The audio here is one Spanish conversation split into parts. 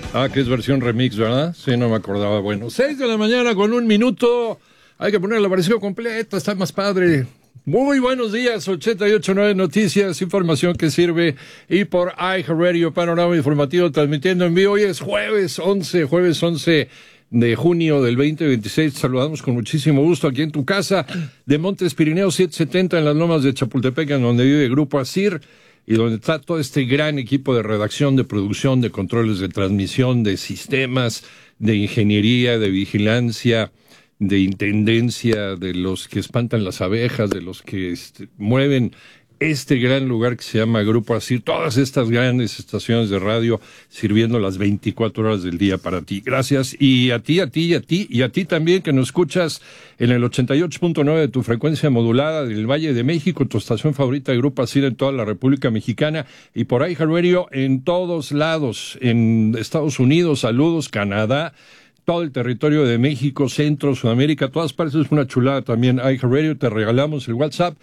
Ah, que es versión remix, ¿verdad? Sí, no me acordaba. Bueno, 6 de la mañana con 1 minuto. Hay que poner la versión completa, está más padre. Muy buenos días, 88.9 Noticias, información que sirve. Y por iHeartRadio, panorama informativo, transmitiendo en vivo. Hoy es jueves 11 de junio del 2026. Te saludamos con muchísimo gusto aquí en tu casa de Montes Pirineos 770 en las Lomas de Chapultepec, en donde vive Grupo ASIR y donde está todo este gran equipo de redacción, de producción, de controles de transmisión, de sistemas, de ingeniería, de vigilancia, de intendencia, de los que espantan las abejas, de los que mueven este gran lugar que se llama Grupo ASIR, todas estas grandes estaciones de radio sirviendo las 24 horas del día para ti. Gracias. Y a ti también que nos escuchas en el 88.9 de tu frecuencia modulada del Valle de México, tu estación favorita de Grupo ASIR en toda la República Mexicana y por iHeartRadio en todos lados, en Estados Unidos, saludos, Canadá, todo el territorio de México, Centro, Sudamérica, todas partes. Es una chulada también. iHeartRadio, te regalamos el WhatsApp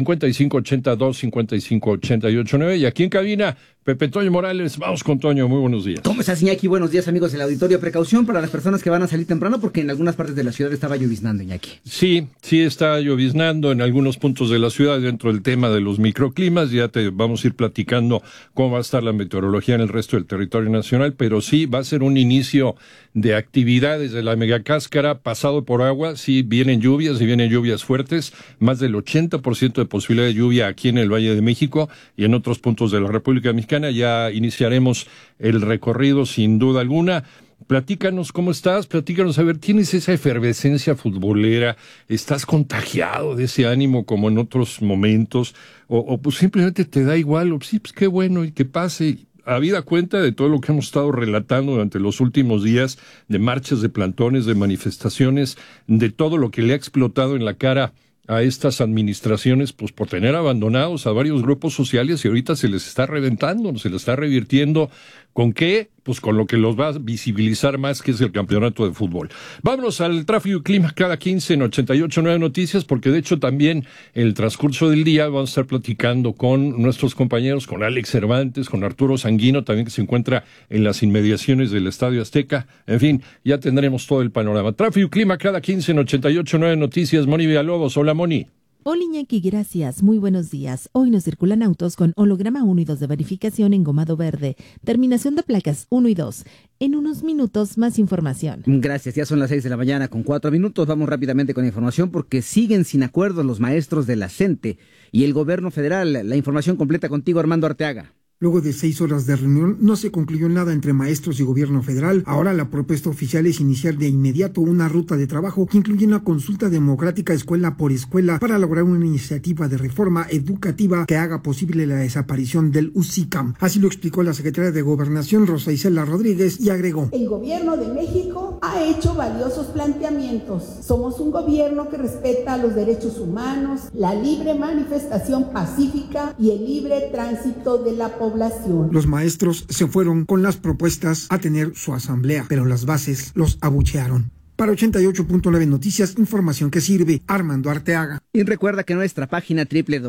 5582-558889. Y aquí en cabina, Pepe Toño Morales. Vamos con Toño, muy buenos días. ¿Cómo estás, Iñaki? Buenos días, amigos del auditorio. Precaución para las personas que van a salir temprano, porque en algunas partes de la ciudad estaba lloviznando, Iñaki. Sí está lloviznando en algunos puntos de la ciudad dentro del tema de los microclimas. Ya te vamos a ir platicando cómo va a estar la meteorología en el resto del territorio nacional, pero sí va a ser un inicio de actividades de la megacáscara pasado por agua. Sí, vienen lluvias fuertes, más del 80% de posibilidad de lluvia aquí en el Valle de México y en otros puntos de la República Mexicana. Ya iniciaremos el recorrido sin duda alguna. Platícanos cómo estás, platícanos, a ver, ¿tienes esa efervescencia futbolera? ¿Estás contagiado de ese ánimo como en otros momentos? ¿O pues simplemente te da igual? O sí, pues qué bueno y que pase. Habida cuenta de todo lo que hemos estado relatando durante los últimos días, de marchas, de plantones, de manifestaciones, de todo lo que le ha explotado en la cara a estas administraciones, pues por tener abandonados a varios grupos sociales y ahorita se les está reventando, se les está revirtiendo. ¿Con qué? Pues con lo que los va a visibilizar más, que es el campeonato de fútbol. Vámonos al tráfico y clima cada 15 en 88.9 Noticias, porque de hecho también en el transcurso del día vamos a estar platicando con nuestros compañeros, con Alex Cervantes, con Arturo Sanguino, también que se encuentra en las inmediaciones del Estadio Azteca. En fin, ya tendremos todo el panorama. Tráfico y clima cada 15 en 88.9 Noticias. Moni Villalobos. Hola, Moni. Hola, Iñaki, gracias. Muy buenos días. Hoy nos circulan autos con holograma 1 y 2 de verificación engomado verde, terminación de placas 1 y 2. En unos minutos, más información. Gracias, ya son las 6 de la mañana con 4 minutos. Vamos rápidamente con información porque siguen sin acuerdo los maestros de la CENTE y el gobierno federal. La información completa contigo, Armando Arteaga. Luego de 6 horas de reunión, no se concluyó nada entre maestros y gobierno federal. Ahora la propuesta oficial es iniciar de inmediato una ruta de trabajo que incluye una consulta democrática escuela por escuela para lograr una iniciativa de reforma educativa que haga posible la desaparición del UCICAM. Así lo explicó la secretaria de Gobernación, Rosa Isela Rodríguez, y agregó: el gobierno de México ha hecho valiosos planteamientos. Somos un gobierno que respeta los derechos humanos, la libre manifestación pacífica y el libre tránsito de la población. Los maestros se fueron con las propuestas a tener su asamblea, pero las bases los abuchearon. Para 88.9 Noticias, información que sirve, Armando Arteaga. Y recuerda que en nuestra página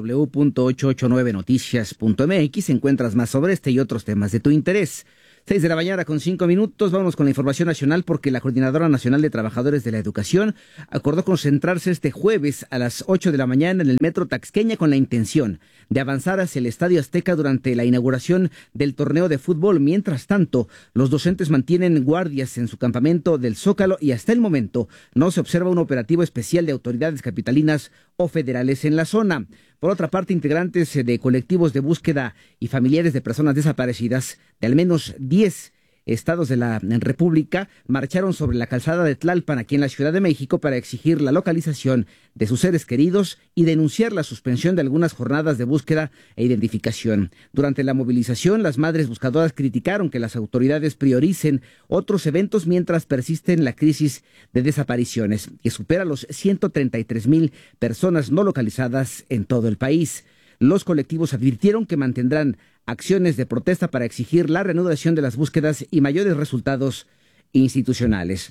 www.889noticias.mx encuentras más sobre este y otros temas de tu interés. 6 de la mañana con 5 minutos, vamos con la información nacional porque la Coordinadora Nacional de Trabajadores de la Educación acordó concentrarse este jueves a las 8 de la mañana en el Metro Taxqueña con la intención de avanzar hacia el Estadio Azteca durante la inauguración del torneo de fútbol. Mientras tanto, los docentes mantienen guardias en su campamento del Zócalo y hasta el momento no se observa un operativo especial de autoridades capitalinas o federales en la zona. Por otra parte, integrantes de colectivos de búsqueda y familiares de personas desaparecidas de al menos 10 estados de la República marcharon sobre la calzada de Tlalpan, aquí en la Ciudad de México, para exigir la localización de sus seres queridos y denunciar la suspensión de algunas jornadas de búsqueda e identificación. Durante la movilización, las madres buscadoras criticaron que las autoridades prioricen otros eventos mientras persisten la crisis de desapariciones, que supera los 133,000 personas no localizadas en todo el país. Los colectivos advirtieron que mantendrán acciones de protesta para exigir la reanudación de las búsquedas y mayores resultados institucionales.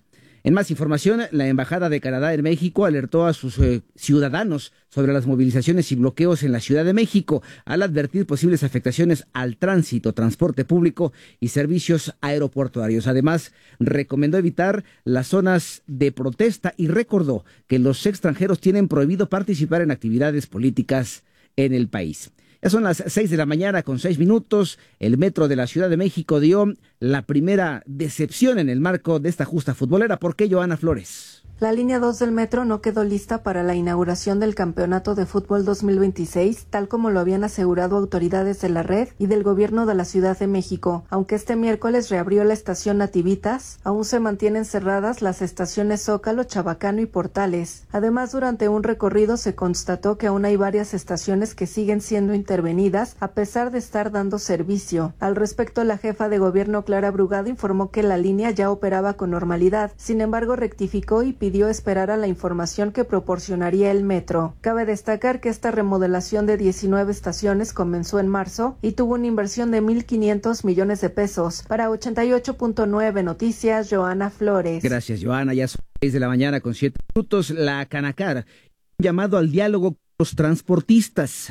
En más información, la Embajada de Canadá en México alertó a sus ciudadanos sobre las movilizaciones y bloqueos en la Ciudad de México al advertir posibles afectaciones al tránsito, transporte público y servicios aeroportuarios. Además, recomendó evitar las zonas de protesta y recordó que los extranjeros tienen prohibido participar en actividades políticas en el país. Ya son las 6:06 a.m. El Metro de la Ciudad de México dio la primera decepción en el marco de esta justa futbolera. ¿Por qué, Joana Flores? La línea 2 del metro no quedó lista para la inauguración del Campeonato de Fútbol 2026, tal como lo habían asegurado autoridades de la red y del gobierno de la Ciudad de México. Aunque este miércoles reabrió la estación Nativitas, aún se mantienen cerradas las estaciones Zócalo, Chabacano y Portales. Además, durante un recorrido se constató que aún hay varias estaciones que siguen siendo intervenidas a pesar de estar dando servicio. Al respecto, la jefa de gobierno Clara Brugada informó que la línea ya operaba con normalidad. Sin embargo, rectificó y pidió esperar a la información que proporcionaría el metro. Cabe destacar que esta remodelación de 19 estaciones comenzó en marzo y tuvo una inversión de 1.500 millones de pesos. Para 88.9 Noticias, Joana Flores. Gracias, Joana. Ya son 6:07 a.m. La Canacar, un llamado al diálogo con los transportistas.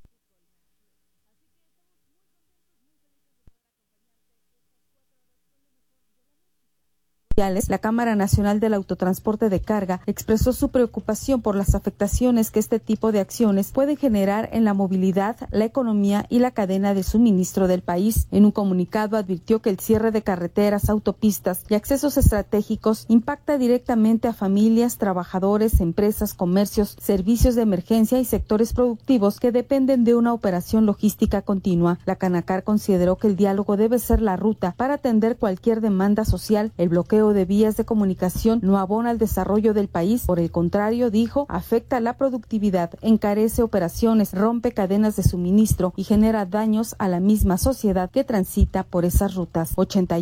La Cámara Nacional del Autotransporte de Carga expresó su preocupación por las afectaciones que este tipo de acciones pueden generar en la movilidad, la economía y la cadena de suministro del país. En un comunicado advirtió que el cierre de carreteras, autopistas y accesos estratégicos impacta directamente a familias, trabajadores, empresas, comercios, servicios de emergencia y sectores productivos que dependen de una operación logística continua. La Canacar consideró que el diálogo debe ser la ruta para atender cualquier demanda social. El bloqueo de vías de comunicación no abona al desarrollo del país, por el contrario, dijo, afecta la productividad, encarece operaciones, rompe cadenas de suministro y genera daños a la misma sociedad que transita por esas rutas.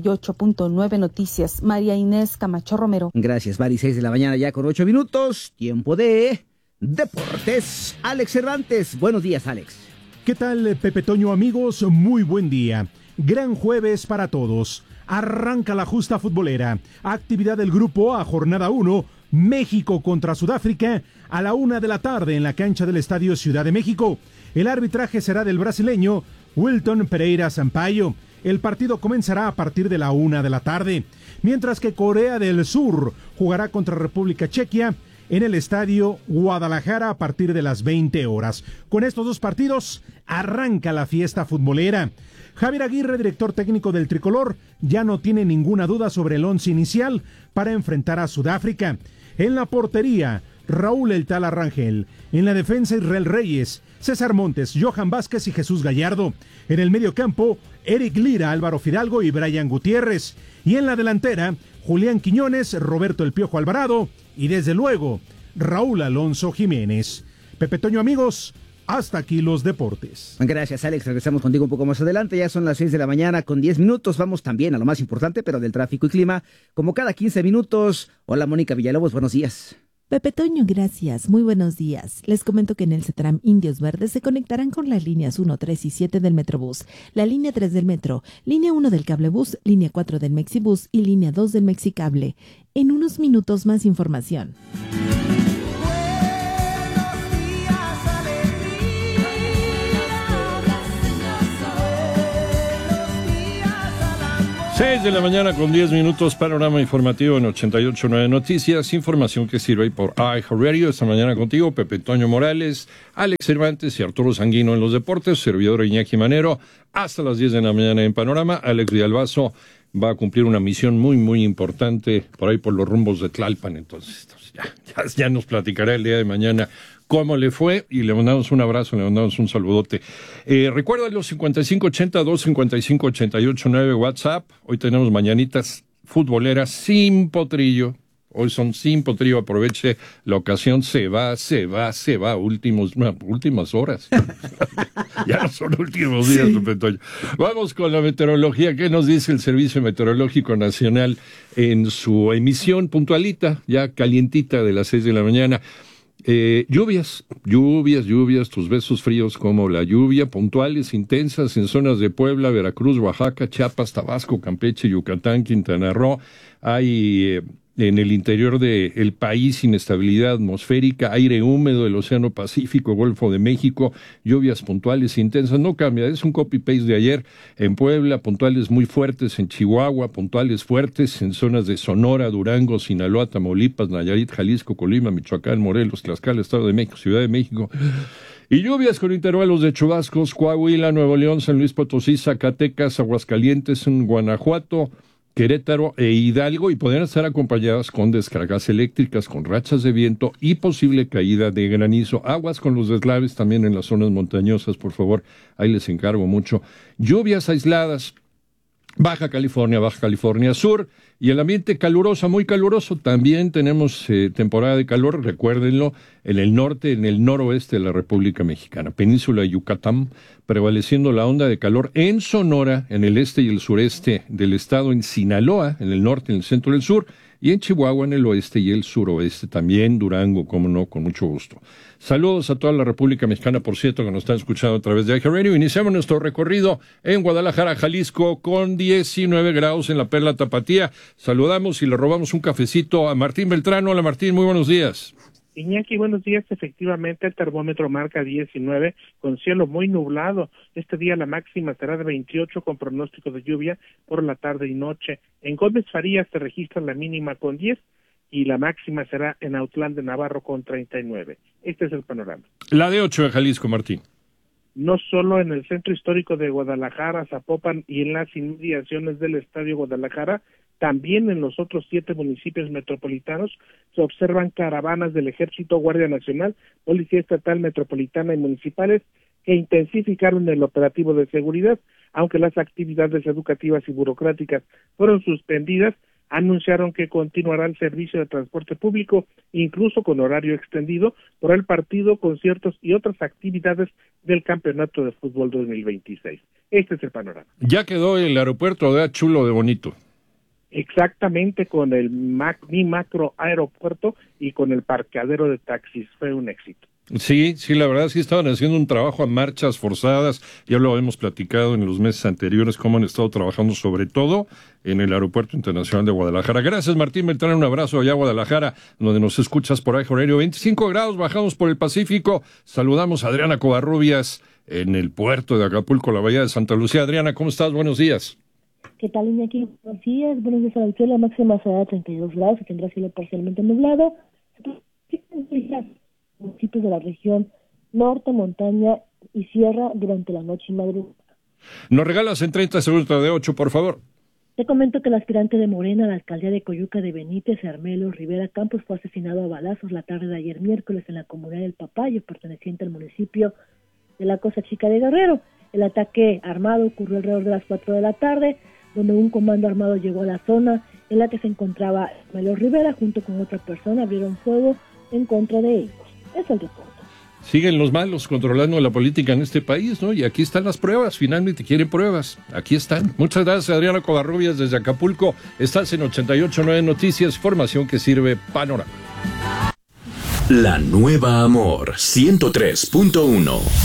88.9 Noticias, María Inés Camacho Romero. Gracias, Mari. 6:08 a.m. ya con 8 minutos. Tiempo de deportes. Alex Cervantes. Buenos días, Alex. ¿Qué tal, Pepe Toño, amigos? Muy buen día. Gran jueves para todos. Arranca la justa futbolera. Actividad del Grupo A, jornada 1, México contra Sudáfrica, a la 1 de la tarde en la cancha del Estadio Ciudad de México. El arbitraje será del brasileño Wilton Pereira Sampaio. El partido comenzará a partir de la 1 de la tarde, mientras que Corea del Sur jugará contra República Chequia en el Estadio Guadalajara a partir de las 20 horas. Con estos dos partidos arranca la fiesta futbolera. Javier Aguirre, director técnico del tricolor, ya no tiene ninguna duda sobre el once inicial para enfrentar a Sudáfrica. En la portería, Raúl El Tala Rangel. En la defensa, Israel Reyes, César Montes, Johan Vázquez y Jesús Gallardo. En el mediocampo, Eric Lira, Álvaro Fidalgo y Brian Gutiérrez. Y en la delantera, Julián Quiñones, Roberto El Piojo Alvarado y desde luego, Raúl Alonso Jiménez. Pepe Toño, amigos, hasta aquí los deportes. Gracias, Alex. Regresamos contigo un poco más adelante. Ya son las 6:10 a.m. con 10 minutos. Vamos también a lo más importante, pero del tráfico y clima, como cada 15 minutos. Hola, Mónica Villalobos, buenos días. Pepe Toño, gracias. Muy buenos días. Les comento que en el CETRAM Indios Verdes se conectarán con las líneas 1, 3 y 7 del Metrobús, la línea 3 del Metro, línea 1 del Cablebús, línea 4 del Mexibús y línea 2 del Mexicable. En unos minutos más información. 6:10 con 10 minutos, panorama informativo en 88.9 Noticias, información que sirve ahí por iHeartRadio. Esta mañana contigo, Pepe Toño Morales, Alex Cervantes y Arturo Sanguino en los deportes, servidor Iñaki Manero, hasta las 10 de la mañana en Panorama. Alex Villalbazo va a cumplir una misión muy, muy importante por ahí por los rumbos de Tlalpan, entonces ya nos platicará el día de mañana cómo le fue, y le mandamos un abrazo, le mandamos un saludote. Recuerda los 5582-5588-9 WhatsApp. Hoy tenemos mañanitas futboleras sin potrillo. Hoy son sin potrillo, aproveche la ocasión, se va, últimas horas. Ya no son últimos días, sí. Pepe. Vamos con la meteorología. ¿Qué nos dice el Servicio Meteorológico Nacional en su emisión puntualita, ya calientita de las 6 de la mañana? Lluvias, tus besos fríos como la lluvia, puntuales, intensas en zonas de Puebla, Veracruz, Oaxaca, Chiapas, Tabasco, Campeche, Yucatán, Quintana Roo. Hay en el interior del país, inestabilidad atmosférica, aire húmedo del Océano Pacífico, Golfo de México, lluvias puntuales intensas, no cambia, es un copy-paste de ayer en Puebla, puntuales muy fuertes en Chihuahua, puntuales fuertes en zonas de Sonora, Durango, Sinaloa, Tamaulipas, Nayarit, Jalisco, Colima, Michoacán, Morelos, Tlaxcala, Estado de México, Ciudad de México, y lluvias con intervalos de chubascos, Coahuila, Nuevo León, San Luis Potosí, Zacatecas, Aguascalientes, Guanajuato, Querétaro e Hidalgo, y podrían estar acompañadas con descargas eléctricas, con rachas de viento y posible caída de granizo. Aguas con los deslaves también en las zonas montañosas, por favor, ahí les encargo mucho. Lluvias aisladas, Baja California Sur, y el ambiente caluroso, muy caluroso. También tenemos temporada de calor, recuérdenlo, en el norte, en el noroeste de la República Mexicana, península de Yucatán, prevaleciendo la onda de calor en Sonora, en el este y el sureste del estado, en Sinaloa, en el norte, en el centro y el sur, y en Chihuahua, en el oeste y el suroeste, también Durango, como no, con mucho gusto. Saludos a toda la República Mexicana, por cierto, que nos están escuchando a través de iHeartRadio. Iniciamos nuestro recorrido en Guadalajara, Jalisco, con 19 grados en la Perla Tapatía. Saludamos y le robamos un cafecito a Martín Beltrán. Hola Martín, muy buenos días. Iñaki, buenos días. Efectivamente, el termómetro marca 19 con cielo muy nublado. Este día la máxima será de 28 con pronóstico de lluvia por la tarde y noche. En Gómez Farías se registra la mínima con 10 y la máxima será en Autlán de Navarro con 39. Este es el panorama. La de 8 de Jalisco, Martín. No solo en el centro histórico de Guadalajara, Zapopan y en las inmediaciones del Estadio Guadalajara, también en los otros 7 municipios metropolitanos se observan caravanas del Ejército, Guardia Nacional, Policía Estatal, Metropolitana y municipales que intensificaron el operativo de seguridad, aunque las actividades educativas y burocráticas fueron suspendidas. Anunciaron que continuará el servicio de transporte público, incluso con horario extendido, por el partido, conciertos y otras actividades del Campeonato de Fútbol 2026. Este es el panorama. Ya quedó el aeropuerto de chulo de bonito. Exactamente, con el mi macro aeropuerto y con el parqueadero de taxis. Fue un éxito. Sí, la verdad sí estaban haciendo un trabajo a marchas forzadas, ya lo hemos platicado en los meses anteriores, cómo han estado trabajando sobre todo en el Aeropuerto Internacional de Guadalajara. Gracias Martín Beltrán, un abrazo allá a Guadalajara, donde nos escuchas por iHeartRadio. 25 grados, bajamos por el Pacífico, saludamos a Adriana Covarrubias en el puerto de Acapulco, la bahía de Santa Lucía. Adriana, ¿cómo estás? Buenos días. ¿Qué tal, Iñaki? Buenos días a la altura, la máxima será 32 grados, y tendrá cielo parcialmente nublado. Municipios de la región norte, montaña y sierra durante la noche y madrugada. Nos regalas en 30 segundos de 8, por favor. Te comento que el aspirante de Morena a la alcaldía de Coyuca de Benítez, Armelo Rivera Campos, fue asesinado a balazos la tarde de ayer miércoles en la comunidad del Papayo, perteneciente al municipio de la Cosa Chica de Guerrero. El ataque armado ocurrió alrededor de las 4 de la tarde, donde un comando armado llegó a la zona en la que se encontraba Armelo Rivera junto con otra persona, abrieron fuego en contra de ellos. Es el reporte. Siguen los malos controlando la política en este país, ¿no? Y aquí están las pruebas, finalmente quieren pruebas. Aquí están. Muchas gracias, Adriana Covarrubias, desde Acapulco. Estás en 88.9 Noticias, información que sirve panorama. La nueva Amor 103.1